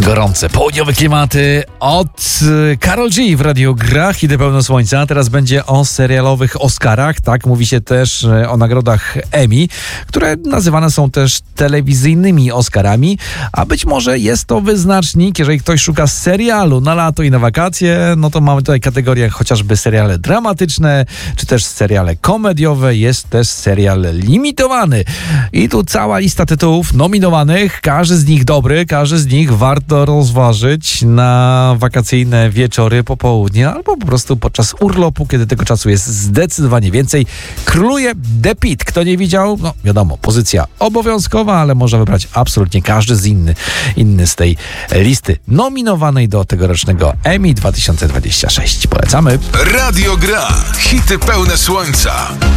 Gorące południowe klimaty od Karol G w Radiu Gra, hity pełno słońca. Teraz będzie o serialowych Oscarach, tak? Mówi się też o nagrodach Emmy, które nazywane są też telewizyjnymi Oscarami, a być może jest to wyznacznik, jeżeli ktoś szuka serialu na lato i na wakacje, no to mamy tutaj kategorię chociażby seriale dramatyczne, czy też seriale komediowe, jest też serial limitowany. I tu cała lista tytułów nominowanych, każdy z nich dobry, każdy z nich warto rozważyć na wakacyjne wieczory, popołudnie albo po prostu podczas urlopu, kiedy tego czasu jest zdecydowanie więcej. Króluje The Pitt. Kto nie widział? No wiadomo, pozycja obowiązkowa, ale można wybrać absolutnie każdy z inny z tej listy nominowanej do tegorocznego Emmy 2026. Polecamy. Radio Gra. Hity pełne słońca.